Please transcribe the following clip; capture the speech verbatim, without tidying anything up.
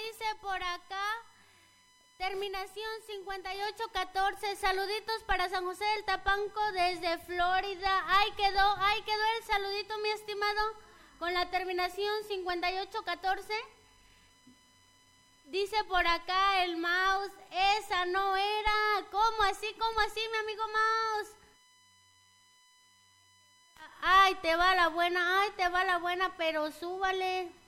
dice por acá, terminación cincuenta y ocho catorce, saluditos para San José del Tapanco desde Florida. Ahí quedó, ahí quedó el saludito, mi estimado, con la terminación cincuenta y ocho catorce. Dice por acá el Mouse, esa no era. ¿Cómo así? ¿Cómo así, mi amigo Mouse? Ay, te va la buena, ay, te va la buena, pero súbale.